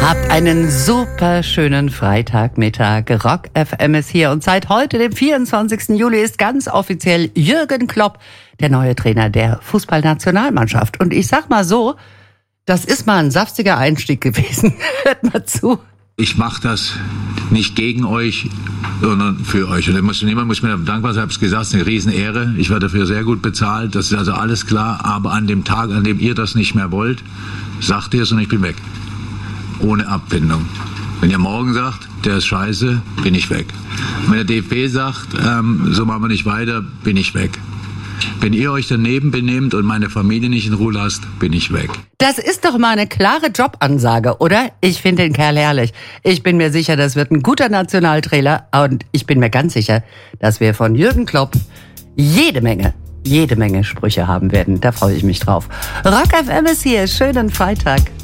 Habt einen super schönen Freitagmittag. Rock FM ist hier und seit heute, dem 24. Juli, ist ganz offiziell Jürgen Klopp der neue Trainer der Fußballnationalmannschaft. Und ich sag mal so, das ist mal ein saftiger Einstieg gewesen. Hört mal zu. Ich mache das nicht gegen euch, sondern für euch. Und niemand muss mir dankbar sein, ich habe es gesagt, es ist eine Riesenehre. Ich werde dafür sehr gut bezahlt, das ist also alles klar. Aber an dem Tag, an dem ihr das nicht mehr wollt, sagt ihr es und ich bin weg. Ohne Abfindung. Wenn ihr morgen sagt, der ist scheiße, bin ich weg. Wenn der DFB sagt, so machen wir nicht weiter, bin ich weg. Wenn ihr euch daneben benehmt und meine Familie nicht in Ruhe lasst, bin ich weg. Das ist doch mal eine klare Jobansage, oder? Ich finde den Kerl herrlich. Ich bin mir sicher, das wird ein guter Nationaltrainer. Und ich bin mir ganz sicher, dass wir von Jürgen Klopp jede Menge Sprüche haben werden. Da freue ich mich drauf. Rock FM ist hier. Schönen Freitag.